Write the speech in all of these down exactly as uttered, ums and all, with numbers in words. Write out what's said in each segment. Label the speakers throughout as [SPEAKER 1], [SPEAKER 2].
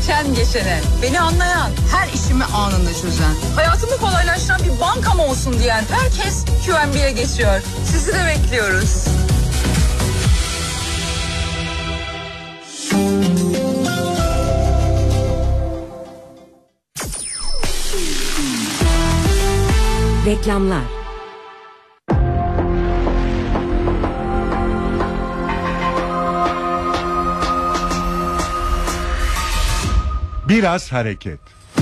[SPEAKER 1] geçen geçene, beni anlayan, her işimi anında çözen, hayatımı kolaylaştıran bir bankam olsun diyen herkes Q M B'ye geçiyor. Sizi de bekliyoruz.
[SPEAKER 2] Reklamlar.
[SPEAKER 3] Biraz hareket.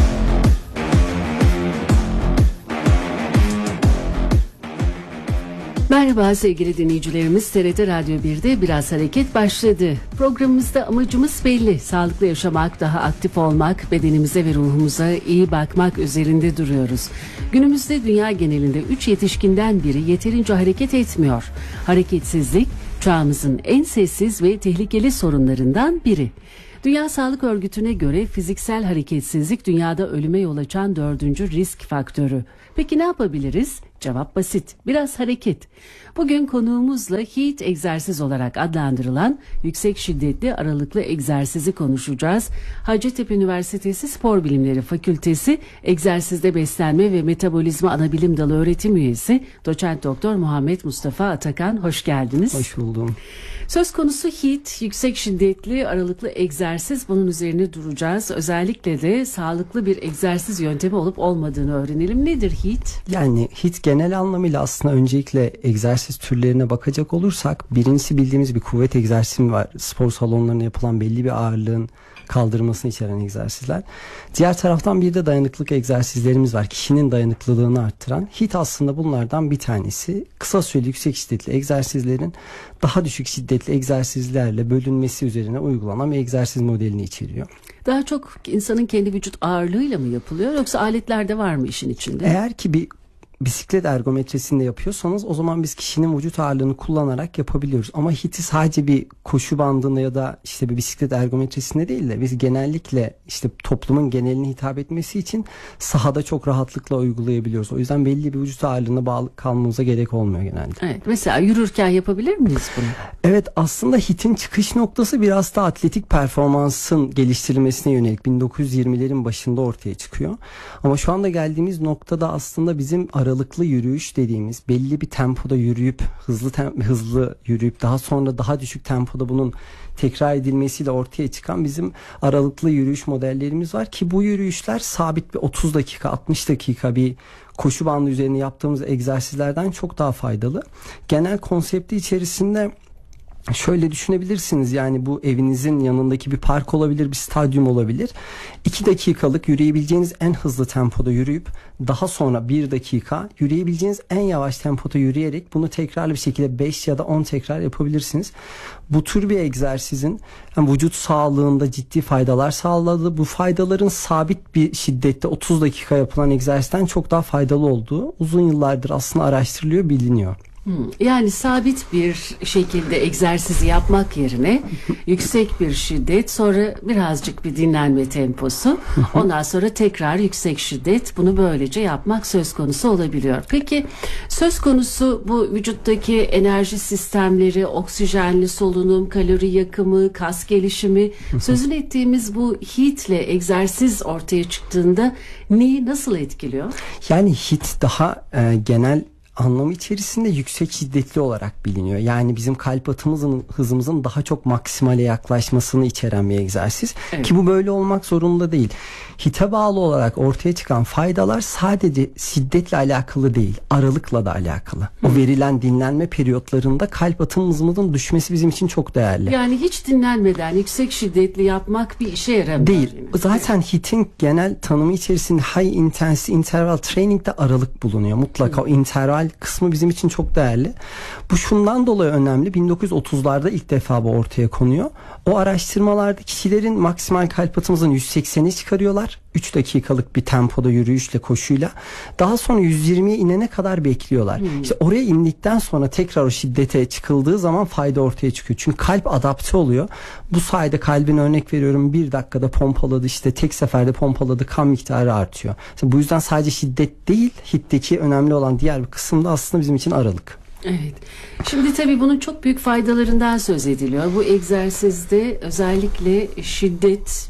[SPEAKER 4] Merhaba sevgili dinleyicilerimiz, T R T Radyo bir'de Biraz Hareket başladı. Programımızda amacımız belli: sağlıklı yaşamak, daha aktif olmak, bedenimize ve ruhumuza iyi bakmak üzerinde duruyoruz. Günümüzde dünya genelinde üç yetişkinden biri yeterince hareket etmiyor. Hareketsizlik çağımızın en sessiz ve tehlikeli sorunlarından biri. Dünya Sağlık Örgütü'ne göre fiziksel hareketsizlik dünyada ölüme yol açan dördüncü risk faktörü. Peki ne yapabiliriz? Cevap basit: biraz hareket. Bugün konuğumuzla HEAT egzersiz olarak adlandırılan yüksek şiddetli aralıklı egzersizi konuşacağız. Hacettepe Üniversitesi Spor Bilimleri Fakültesi Egzersizde Beslenme ve Metabolizma Anabilim Dalı öğretim üyesi Doçent Doktor Muhammed Mustafa Atakan, hoş geldiniz.
[SPEAKER 5] Hoş buldum.
[SPEAKER 4] Söz konusu HEAT, yüksek şiddetli aralıklı egzersiz. Bunun üzerine duracağız. Özellikle de sağlıklı bir egzersiz yöntemi olup olmadığını öğrenelim. Nedir HEAT?
[SPEAKER 5] Yani HEAT genel anlamıyla aslında öncelikle egzersiz türlerine bakacak olursak, birincisi bildiğimiz bir kuvvet egzersizi var. Spor salonlarında yapılan belli bir ağırlığın kaldırılmasını içeren egzersizler. Diğer taraftan bir de dayanıklılık egzersizlerimiz var. Kişinin dayanıklılığını arttıran. HEAT aslında bunlardan bir tanesi. Kısa süreli yüksek şiddetli egzersizlerin daha düşük şiddetli egzersizlerle bölünmesi üzerine uygulanan bir egzersiz modelini içeriyor.
[SPEAKER 4] Daha çok insanın kendi vücut ağırlığıyla mı yapılıyor, yoksa aletler de var mı işin içinde?
[SPEAKER 5] Eğer ki bir bisiklet ergometresinde yapıyorsanız o zaman biz kişinin vücut ağırlığını kullanarak yapabiliyoruz. Ama HEAT'i sadece bir koşu bandında ya da işte bir bisiklet ergometresinde değil de biz genellikle işte toplumun geneline hitap etmesi için sahada çok rahatlıkla uygulayabiliyoruz. O yüzden belli bir vücut ağırlığına bağlı kalmamıza gerek olmuyor genelde.
[SPEAKER 4] Evet, mesela yürürken yapabilir miyiz bunu?
[SPEAKER 5] Evet, aslında HEAT'in çıkış noktası biraz da atletik performansın geliştirilmesine yönelik bin dokuz yüz yirmilerin başında ortaya çıkıyor. Ama şu anda geldiğimiz noktada aslında bizim aralıklı yürüyüş dediğimiz, belli bir tempoda yürüyüp hızlı tem- hızlı yürüyüp daha sonra daha düşük tempoda bunun tekrar edilmesiyle ortaya çıkan bizim aralıklı yürüyüş modellerimiz var ki bu yürüyüşler sabit bir otuz dakika altmış dakika bir koşu bandı üzerine yaptığımız egzersizlerden çok daha faydalı. Genel konsepti içerisinde şöyle düşünebilirsiniz: yani bu evinizin yanındaki bir park olabilir, bir stadyum olabilir. iki dakikalık yürüyebileceğiniz en hızlı tempoda yürüyüp daha sonra bir dakika yürüyebileceğiniz en yavaş tempoda yürüyerek bunu tekrarlı bir şekilde beş ya da on tekrar yapabilirsiniz. Bu tür bir egzersizin yani vücut sağlığında ciddi faydalar sağladı. Bu faydaların sabit bir şiddette otuz dakika yapılan egzersizden çok daha faydalı olduğu uzun yıllardır aslında araştırılıyor, biliniyor.
[SPEAKER 4] Yani sabit bir şekilde egzersizi yapmak yerine yüksek bir şiddet, sonra birazcık bir dinlenme temposu, ondan sonra tekrar yüksek şiddet, bunu böylece yapmak söz konusu olabiliyor. Peki söz konusu bu vücuttaki enerji sistemleri, oksijenli solunum, kalori yakımı, kas gelişimi, sözünü ettiğimiz bu HEAT ile egzersiz ortaya çıktığında neyi nasıl etkiliyor?
[SPEAKER 5] Yani HEAT daha e, genel anlamı içerisinde yüksek şiddetli olarak biliniyor. Yani bizim kalp atımızın, hızımızın daha çok maksimale yaklaşmasını içeren bir egzersiz. Evet. Ki bu böyle olmak zorunda değil. HEAT'e bağlı olarak ortaya çıkan faydalar sadece şiddetle alakalı değil, aralıkla da alakalı. Hı. O verilen dinlenme periyotlarında kalp atım hızımızın düşmesi bizim için çok değerli.
[SPEAKER 4] Yani hiç dinlenmeden yüksek şiddetli yapmak bir işe yaramıyor.
[SPEAKER 5] Değil. Zaten HEAT'in genel tanımı içerisinde high intensity interval training'de aralık bulunuyor. Mutlaka Hı. o interval kısmı bizim için çok değerli. Bu şundan dolayı önemli: bin dokuz yüz otuzlarda ilk defa bu ortaya konuyor. O araştırmalarda kişilerin maksimal kalp atım hızını yüz seksene çıkarıyorlar. üç dakikalık bir tempoda yürüyüşle, koşuyla. Daha sonra yüz yirmiye inene kadar bekliyorlar. Hmm. İşte oraya indikten sonra tekrar o şiddete çıkıldığı zaman fayda ortaya çıkıyor. Çünkü kalp adapte oluyor. Bu sayede kalbin, örnek veriyorum, bir dakikada pompaladı, işte tek seferde pompaladı, kan miktarı artıyor. İşte bu yüzden sadece şiddet değil, HEAT'teki önemli olan diğer bir kısım da aslında bizim için aralık.
[SPEAKER 4] Evet. Şimdi tabii bunun çok büyük faydalarından söz ediliyor. Bu egzersizde özellikle şiddet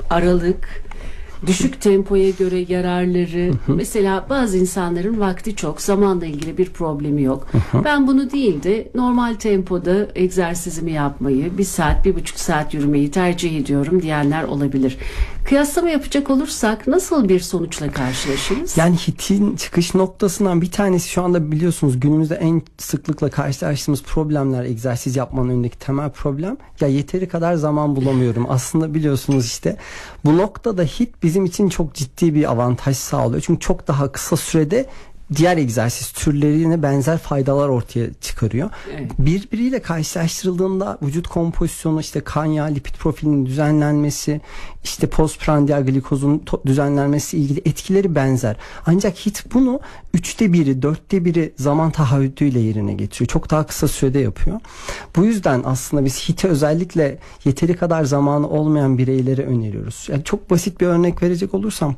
[SPEAKER 4] aralık, düşük tempoya göre yararları, mesela bazı insanların vakti çok, zamanla ilgili bir problemi yok. Ben bunu değil de normal tempoda egzersizimi yapmayı, bir saat, bir buçuk saat yürümeyi tercih ediyorum diyenler olabilir. Kıyaslama yapacak olursak nasıl bir sonuçla karşılaşırız?
[SPEAKER 5] Yani HIIT'in çıkış noktasından bir tanesi, şu anda biliyorsunuz günümüzde en sıklıkla karşılaştığımız problemler, egzersiz yapmanın önündeki temel problem, ya yeteri kadar zaman bulamıyorum. Aslında biliyorsunuz işte bu noktada HIIT bizim için çok ciddi bir avantaj sağlıyor. Çünkü çok daha kısa sürede diğer egzersiz türlerine benzer faydalar ortaya çıkarıyor. Evet. Birbiriyle karşılaştırıldığında vücut kompozisyonu, işte kan yağı, lipid profilinin düzenlenmesi, işte postprandial glikozun düzenlenmesi ilgili etkileri benzer. Ancak HIIT bunu üçte biri, dörtte biri zaman taahhüdüyle yerine getiriyor. Çok daha kısa sürede yapıyor. Bu yüzden aslında biz HIIT'i özellikle yeteri kadar zamanı olmayan bireylere öneriyoruz. Yani çok basit bir örnek verecek olursam,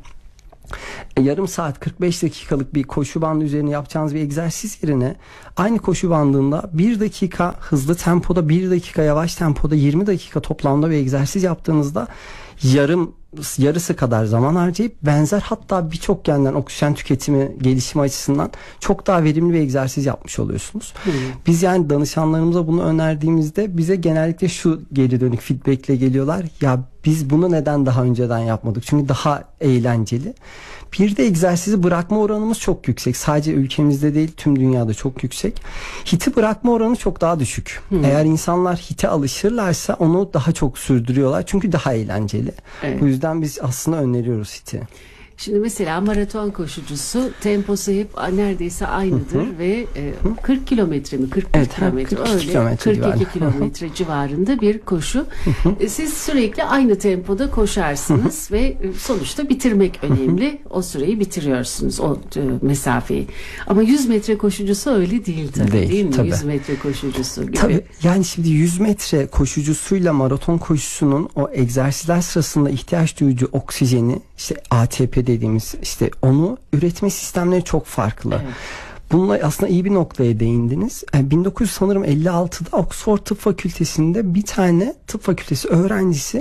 [SPEAKER 5] yarım saat kırk beş dakikalık bir koşu bandı üzerine yapacağınız bir egzersiz yerine aynı koşu bandında bir dakika hızlı tempoda, bir dakika yavaş tempoda, yirmi dakika toplamda bir egzersiz yaptığınızda yarım yarısı kadar zaman harcayıp benzer, hatta birçok yönden oksijen tüketimi, gelişimi açısından çok daha verimli bir egzersiz yapmış oluyorsunuz. Hmm. Biz yani danışanlarımıza bunu önerdiğimizde bize genellikle şu geri dönük feedbackle geliyorlar: ya biz bunu neden daha önceden yapmadık? Çünkü daha eğlenceli. Bir de egzersizi bırakma oranımız çok yüksek. Sadece ülkemizde değil, tüm dünyada çok yüksek. HIIT'i bırakma oranı çok daha düşük. Hmm. Eğer insanlar HIIT'e alışırlarsa onu daha çok sürdürüyorlar. Çünkü daha eğlenceli. Evet. Bu yüzden biz aslında öneriyoruz HIIT'i.
[SPEAKER 4] Şimdi mesela maraton koşucusu temposu hep neredeyse aynıdır, hı hı, ve e, kırk kilometre mi, kırk bir kilometre, öyle kırk iki kilometre civarında bir koşu. E, siz sürekli aynı tempoda koşarsınız ve sonuçta bitirmek önemli. O süreyi bitiriyorsunuz, o e, mesafeyi. Ama yüz metre koşucusu öyle değil tabii, değil, değil mi? Tabii. yüz metre koşucusu gibi.
[SPEAKER 5] Tabii. Yani şimdi yüz metre koşucusuyla maraton koşusunun o egzersizler sırasında ihtiyaç duyduğu oksijeni, işte A T P dediğimiz, işte onu üretme sistemleri çok farklı. Evet. Bununla aslında iyi bir noktaya değindiniz. bin dokuz yüz sanırım elli altıda Oxford Tıp Fakültesi'nde bir tane tıp fakültesi öğrencisi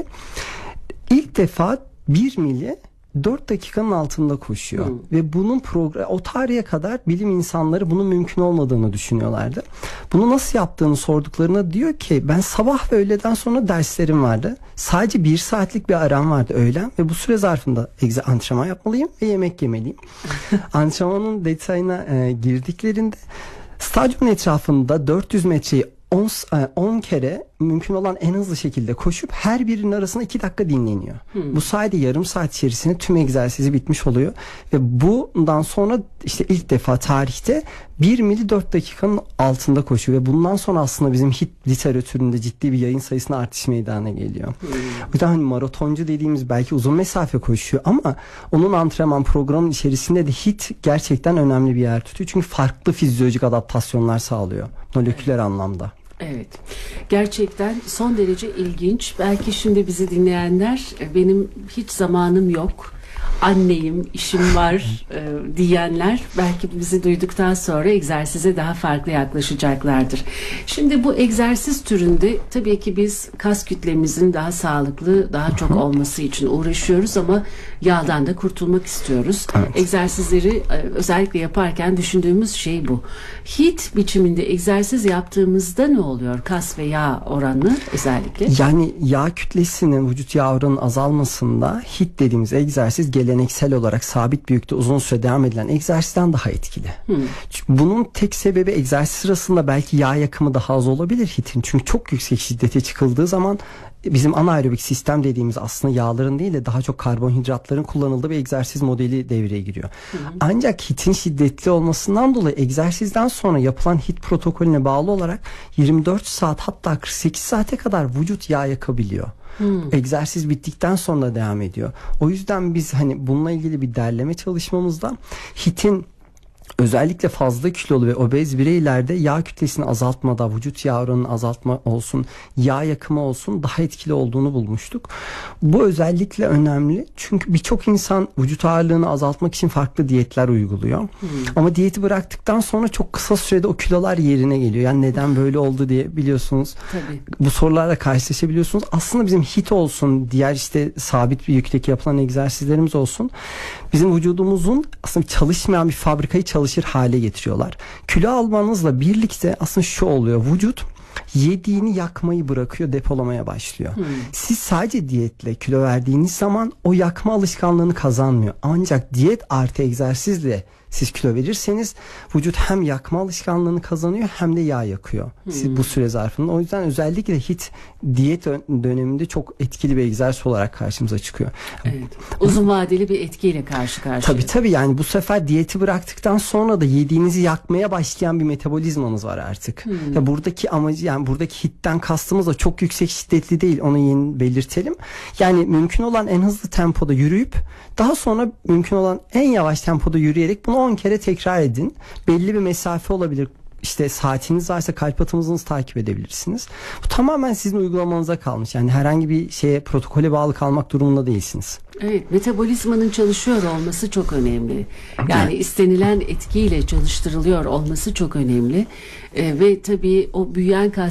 [SPEAKER 5] ilk defa bir mili dört dakikanın altında koşuyor. Hmm. Ve bunun progr- o tarihe kadar bilim insanları bunun mümkün olmadığını düşünüyorlardı. Bunu nasıl yaptığını sorduklarına diyor ki, ben sabah ve öğleden sonra derslerim vardı. Sadece bir saatlik bir aram vardı öğlen ve bu süre zarfında egze antrenman yapmalıyım ve yemek yemeliyim. Antrenmanın detayına e, girdiklerinde stadyumun etrafında dört yüz metreyi on kere mümkün olan en hızlı şekilde koşup her birinin arasında iki dakika dinleniyor. Hmm. Bu sayede yarım saat içerisinde tüm egzersizi bitmiş oluyor ve bundan sonra işte ilk defa tarihte bir mili dört dakikanın altında koşuyor ve bundan sonra aslında bizim HIIT literatüründe ciddi bir yayın sayısına artış meydana geliyor. Hmm. O yüzden hani maratoncu dediğimiz belki uzun mesafe koşuyor ama onun antrenman programının içerisinde de HIIT gerçekten önemli bir yer tutuyor. Çünkü farklı fizyolojik adaptasyonlar sağlıyor moleküler evet. anlamda.
[SPEAKER 4] Evet. Gerçekten son derece ilginç. Belki şimdi bizi dinleyenler, benim hiç zamanım yok, anneyim, işim var e, diyenler belki bizi duyduktan sonra egzersize daha farklı yaklaşacaklardır. Şimdi bu egzersiz türünde tabii ki biz kas kütlemizin daha sağlıklı, daha çok olması için uğraşıyoruz ama yağdan da kurtulmak istiyoruz. Evet. Egzersizleri e, özellikle yaparken düşündüğümüz şey bu. HIIT biçiminde egzersiz yaptığımızda ne oluyor? Kas ve yağ oranı özellikle.
[SPEAKER 5] Yani yağ kütlesinin, vücut yağ oranının azalmasında HIIT dediğimiz egzersiz geleneksel olarak sabit büyüklükte uzun süre devam edilen egzersizden daha etkili. Hmm. Bunun tek sebebi egzersiz sırasında belki yağ yakımı daha az olabilir HIIT'in. Çünkü çok yüksek şiddete çıkıldığı zaman bizim anaerobik sistem dediğimiz aslında yağların değil de daha çok karbonhidratların kullanıldığı bir egzersiz modeli devreye giriyor. Hı hı. Ancak HIIT'in şiddetli olmasından dolayı egzersizden sonra yapılan HIIT protokolüne bağlı olarak yirmi dört saat hatta kırk sekiz saate kadar vücut yağ yakabiliyor. Hmm. Egzersiz bittikten sonra devam ediyor. O yüzden biz hani bununla ilgili bir derleme çalışmamızda HIIT'in özellikle fazla kilolu ve obez bireylerde yağ kütlesini azaltmada, vücut yağ oranını azaltma olsun, yağ yakımı olsun daha etkili olduğunu bulmuştuk. Bu özellikle önemli çünkü birçok insan vücut ağırlığını azaltmak için farklı diyetler uyguluyor. Hmm. Ama diyeti bıraktıktan sonra çok kısa sürede o kilolar yerine geliyor. Yani neden böyle oldu diye biliyorsunuz.
[SPEAKER 4] Tabii.
[SPEAKER 5] Bu sorularla karşılaşabiliyorsunuz. Aslında bizim HIIT olsun, diğer işte sabit bir yükteki yapılan egzersizlerimiz olsun, bizim vücudumuzun aslında çalışmayan bir fabrikayı çalışır hale getiriyorlar. Kilo almanızla birlikte aslında şu oluyor. Vücut yediğini yakmayı bırakıyor, depolamaya başlıyor. Hmm. Siz sadece diyetle kilo verdiğiniz zaman o yakma alışkanlığını kazanmıyor. Ancak diyet artı egzersizle siz kilo verirseniz vücut hem yakma alışkanlığını kazanıyor hem de yağ yakıyor. Hmm. Siz bu süre zarfında. O yüzden özellikle HIIT diyet döneminde çok etkili bir egzersiz olarak karşımıza çıkıyor.
[SPEAKER 4] Evet. Uzun vadeli bir etkiyle karşı karşıya.
[SPEAKER 5] Tabii tabii, yani bu sefer diyeti bıraktıktan sonra da yediğinizi yakmaya başlayan bir metabolizmanız var artık. Hmm. Ya buradaki amacı, yani buradaki HIIT'ten kastımız da çok yüksek şiddetli değil, onu yeni belirtelim. Yani mümkün olan en hızlı tempoda yürüyüp daha sonra mümkün olan en yavaş tempoda yürüyerek bunu on kere tekrar edin. Belli bir mesafe olabilir. İşte saatiniz varsa kalp atımınızı takip edebilirsiniz. Bu tamamen sizin uygulamanıza kalmış. Yani herhangi bir şeye, protokole bağlı kalmak durumunda değilsiniz.
[SPEAKER 4] Evet, metabolizmanın çalışıyor olması çok önemli. Yani istenilen etkiyle çalıştırılıyor olması çok önemli. Ee, ve tabii o büyüyen kas